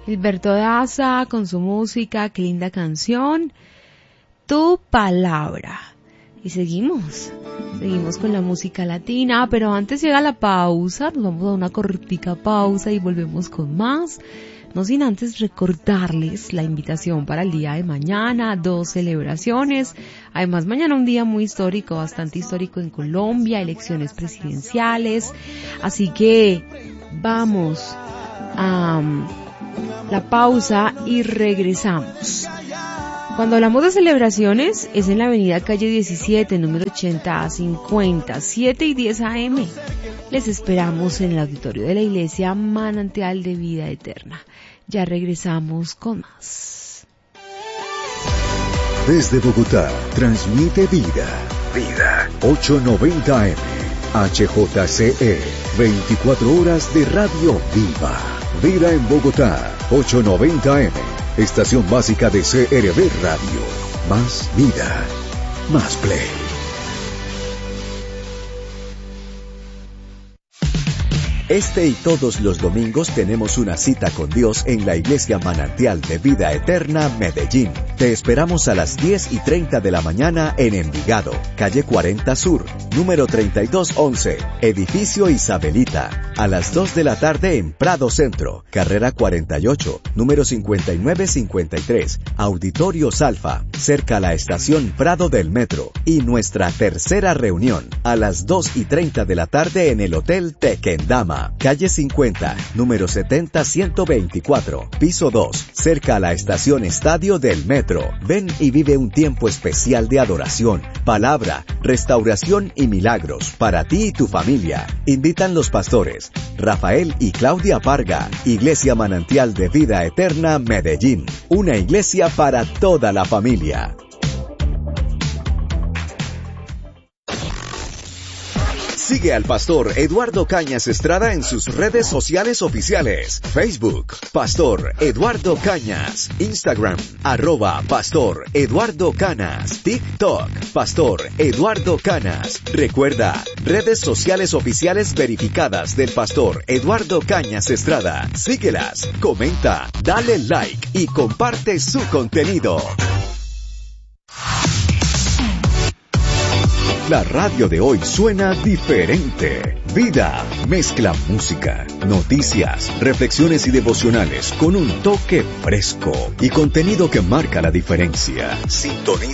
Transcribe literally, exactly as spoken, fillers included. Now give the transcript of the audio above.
Gilberto Daza con su música, qué linda canción, Tu Palabra. Y seguimos, seguimos con la música latina, pero antes llega la pausa, nos vamos a una cortica pausa y volvemos con más. No sin antes recordarles la invitación para el día de mañana, dos celebraciones. Además, mañana un día muy histórico, bastante histórico en Colombia, elecciones presidenciales. Así que vamos a um, la pausa y regresamos. Cuando hablamos de celebraciones, es en la avenida calle diecisiete, número ochenta a cincuenta, siete y diez a eme. Les esperamos en el auditorio de la Iglesia Manantial de Vida Eterna. Ya regresamos con más. Desde Bogotá, transmite Vida. Vida. ochocientos noventa eme. H J C E. veinticuatro horas de radio viva. Vida en Bogotá. ochocientos noventa eme. Estación básica de C R V Radio. Más vida. Más play. Este y todos los domingos tenemos una cita con Dios en la Iglesia Manantial de Vida Eterna, Medellín. Te esperamos a las diez y treinta de la mañana en Envigado, calle cuarenta Sur, número treinta y dos once, edificio Isabelita. A las dos de la tarde en Prado Centro, carrera cuarenta y ocho, número cincuenta y nueve cincuenta y tres, Auditorio Salfa, cerca a la estación Prado del Metro. Y nuestra tercera reunión, a las dos y treinta de la tarde en el Hotel Tequendama, calle cincuenta, número setenta ciento veinticuatro, piso dos, cerca a la estación Estadio del Metro. Ven y vive un tiempo especial de adoración, palabra, restauración y milagros para ti y tu familia. Invitan los pastores Rafael y Claudia Parga. Iglesia Manantial de Vida Eterna, Medellín. Una iglesia para toda la familia. Sigue al pastor Eduardo Cañas Estrada en sus redes sociales oficiales. Facebook, Pastor Eduardo Cañas. Instagram, arroba Pastor Eduardo Canas. TikTok, Pastor Eduardo Canas. Recuerda, redes sociales oficiales verificadas del pastor Eduardo Cañas Estrada. Síguelas, comenta, dale like y comparte su contenido. La radio de hoy suena diferente. Vida mezcla música, noticias, reflexiones y devocionales con un toque fresco y contenido que marca la diferencia. Sintoniza